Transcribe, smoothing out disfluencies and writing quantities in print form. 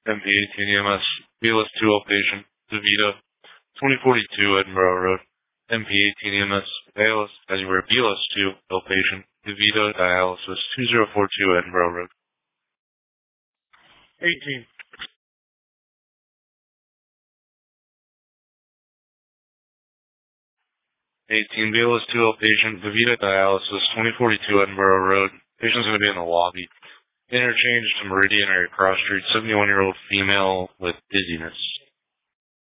MP18 EMS, BLS2L patient, DeVita, 2042 Edinburgh Road. MP18 EMS, BLS2L patient, DeVita dialysis, 2042 Edinburgh Road. 18. BLS2L patient, DeVita dialysis, 2042 Edinburgh Road. Patient's going to be in the lobby. Interchange to Meridian area cross street, 71-year-old female with dizziness.